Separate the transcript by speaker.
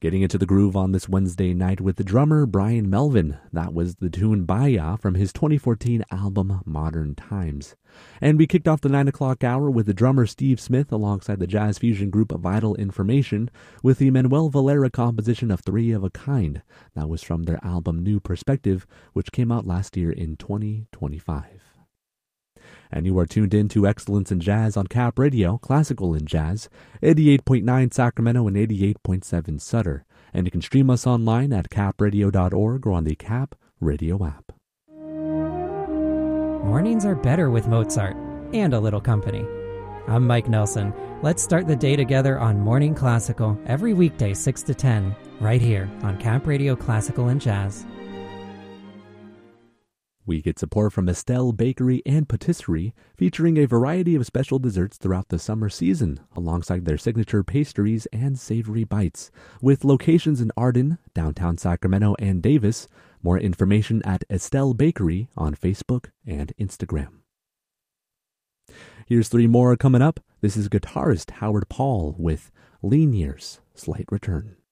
Speaker 1: Getting into the groove on this Wednesday night with the drummer Brian Melvin. That was the tune Baya from his 2014 album Modern Times. And we kicked off the 9 o'clock hour with the drummer Steve Smith alongside the jazz fusion group Vital Information with the Manuel Valera composition of Three of a Kind. That was from their album New Perspective, which came out last year in 2025. And you are tuned in to Excellence in Jazz on Cap Radio, Classical in Jazz, 88.9 Sacramento and 88.7 Sutter. And you can stream us online at capradio.org or on the Cap Radio app.
Speaker 2: Mornings are better with Mozart and a little company. I'm Mike Nelson. Let's start the day together on Morning Classical every weekday 6 to 10, right here on Cap Radio Classical and Jazz.
Speaker 1: We get support from Estelle Bakery and Patisserie, featuring a variety of special desserts throughout the summer season, alongside their signature pastries and savory bites. With locations in Arden, downtown Sacramento, and Davis, more information at Estelle Bakery on Facebook and Instagram. Here's three more coming up. This is guitarist Howard Paul with Lean Years, Slight Return.